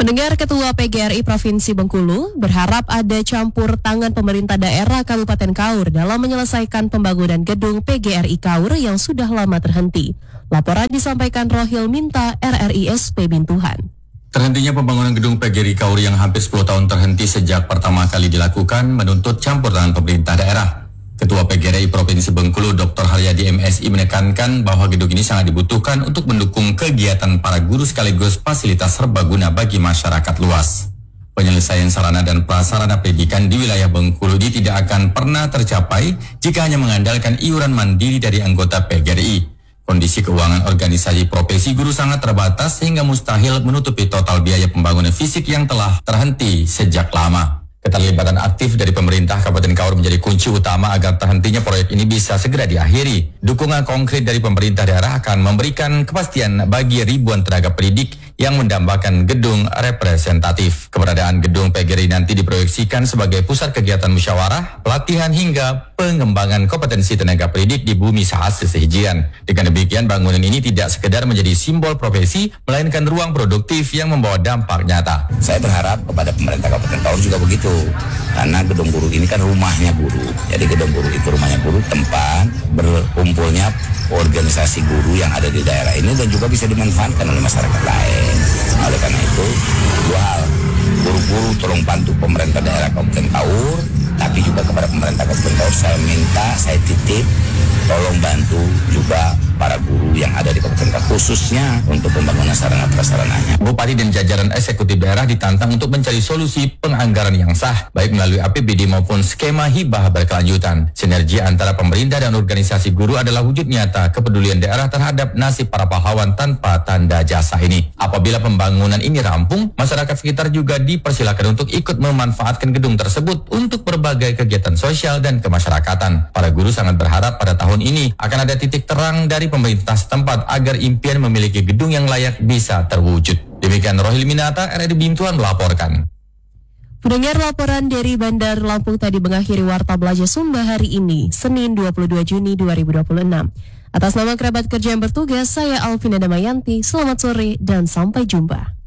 Pendengar, Ketua PGRI Provinsi Bengkulu berharap ada campur tangan pemerintah daerah Kabupaten Kaur dalam menyelesaikan pembangunan gedung PGRI Kaur yang sudah lama terhenti. Laporan disampaikan Rohil Minta, RRISP Bintuhan. Terhentinya pembangunan gedung PGRI Kaur yang hampir 10 tahun terhenti sejak pertama kali dilakukan menuntut campur tangan pemerintah daerah. Ketua PGRI Provinsi Bengkulu Dr. Haryadi MSI menekankan bahwa gedung ini sangat dibutuhkan untuk mendukung kegiatan para guru sekaligus fasilitas serbaguna bagi masyarakat luas. Penyelesaian sarana dan prasarana pendidikan di wilayah Bengkulu ini tidak akan pernah tercapai jika hanya mengandalkan iuran mandiri dari anggota PGRI. Kondisi keuangan organisasi profesi guru sangat terbatas sehingga mustahil menutupi total biaya pembangunan fisik yang telah terhenti sejak lama. Keterlibatan aktif dari pemerintah Kabupaten Kaur menjadi kunci utama agar terhentinya proyek ini bisa segera diakhiri. Dukungan konkret dari pemerintah daerah akan memberikan kepastian bagi ribuan tenaga pendidik yang mendambakan gedung representatif. Keberadaan gedung PGRI nanti diproyeksikan sebagai pusat kegiatan musyawarah, pelatihan hingga pengembangan kompetensi tenaga pendidik di bumi sehasil sehijian. Dengan demikian, bangunan ini tidak sekedar menjadi simbol profesi, melainkan ruang produktif yang membawa dampak nyata. Saya berharap kepada pemerintah Kabupaten Kaur juga begitu, karena gedung guru ini kan rumahnya guru. Jadi gedung guru itu rumahnya guru, tempat berkumpulnya organisasi guru yang ada di daerah ini dan juga bisa dimanfaatkan oleh masyarakat lain. Oleh karena itu, dua hal, guru-guru tolong bantu pemerintah daerah Kabupaten Kaur, tapi juga kepada pemerintah Kabupaten Kaur saya titip tolong bantu juga para guru yang ada di Kabupaten Kaur, khususnya untuk pembangunan sarana prasarananya. Bupati dan jajaran eksekutif daerah ditantang untuk mencari solusi penganggaran yang sah, baik melalui APBD maupun skema hibah berkelanjutan. Sinergi antara pemerintah dan organisasi guru adalah wujud nyata kepedulian daerah terhadap nasib para pahlawan tanpa tanda jasa ini. Apabila pembangunan ini rampung, masyarakat sekitar juga dipersilakan untuk ikut memanfaatkan gedung tersebut untuk berbagai kegiatan sosial dan kemasyarakatan. Para guru sangat berharap pada tahun ini akan ada titik terang dari pemerintah setempat agar impian memiliki gedung yang layak bisa terwujud. Demikian Rohil Minata, RRI Bintuhan melaporkan. Pendengar, laporan dari Bandar Lampung tadi mengakhiri Warta Belajar Sumba hari ini, Senin 22 Juni 2026. Atas nama kerabat kerja yang bertugas, saya Alvina Damayanti, selamat sore dan sampai jumpa.